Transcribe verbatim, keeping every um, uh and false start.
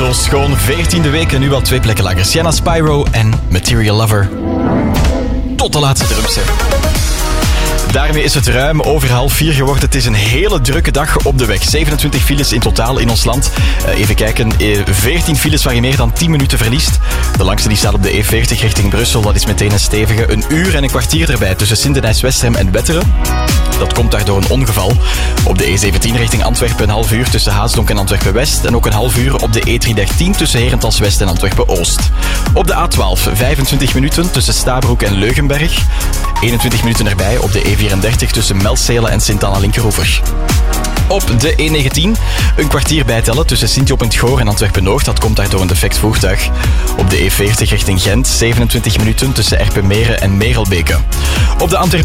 Zo schoon, veertiende week en nu al twee plekken lager. Sienna Spyro en Material Lover. Tot de laatste drumset. Daarmee is het ruim over half vier geworden. Het is een hele drukke dag op de weg. zevenentwintig files in totaal in ons land. Uh, even kijken, veertien files waar je meer dan tien minuten verliest. De langste die staat op de E veertig richting Brussel. Dat is meteen een stevige. Een uur en een kwartier erbij tussen Sint-Denijs-Westerhem en Wetteren. Dat komt daar door een ongeval. Op de E zeventien richting Antwerpen een half uur tussen Haasdonk en Antwerpen-West. En ook een half uur op de E driehonderddertien tussen Herentals-West en Antwerpen-Oost. Op de A twaalf vijfentwintig minuten tussen Stabroek en Leugenberg. eenentwintig minuten erbij op de E vierendertig tussen Melzele en Sint-Anna-Linkeroever. Op de E negentien een kwartier bijtellen tussen Sint-Job en het Goor en Antwerpen-Noord. Dat komt daar door een defect voertuig. Op de E veertig richting Gent zevenentwintig minuten tussen Erpenmeren en Merelbeke. Op de Antwerpen